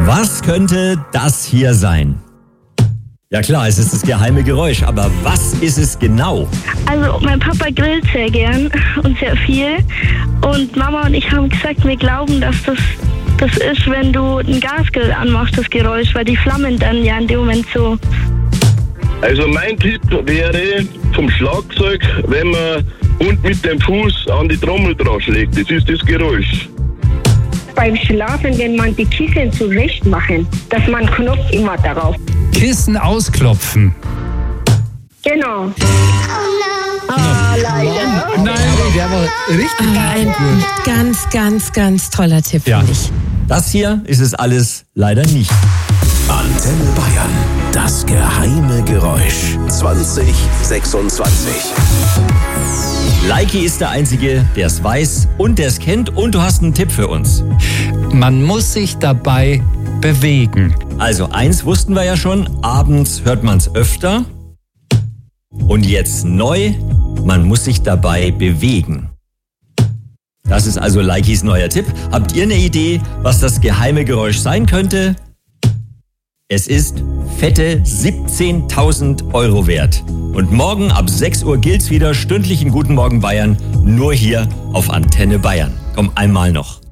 Was könnte das hier sein? Ja klar, es ist das geheime Geräusch, aber was ist es genau? Also mein Papa grillt sehr gern und sehr viel. Und Mama und ich haben gesagt, wir glauben, dass das ist, wenn du einen Gasgrill anmachst, das Geräusch, weil die Flammen dann ja in dem Moment so... Also mein Tipp wäre vom Schlagzeug, wenn man und mit dem Fuß an die Trommel draufschlägt. Das ist das Geräusch. Beim Schlafen, wenn man die Kissen zurecht machen, dass man Knopf immer darauf. Kissen ausklopfen. Genau. Leider. Nein, Der war richtig Ein ganz, ganz toller Tipp, Ja. finde ich. Das hier ist es alles leider nicht. Antenne Bayern. Das geheime Geräusch. 2026. Leiki ist der Einzige, der es weiß und der es kennt, und du hast einen Tipp für uns. man muss sich dabei bewegen. Also eins wussten wir ja schon, abends hört man es öfter. Und jetzt neu, man muss sich dabei bewegen. Das ist also Leikis neuer Tipp. Habt ihr eine Idee, was das geheime Geräusch sein könnte? Es ist fette 17.000 Euro wert. Und morgen ab 6 Uhr gilt's wieder stündlich in Guten Morgen Bayern, nur hier auf Antenne Bayern. Komm, einmal noch.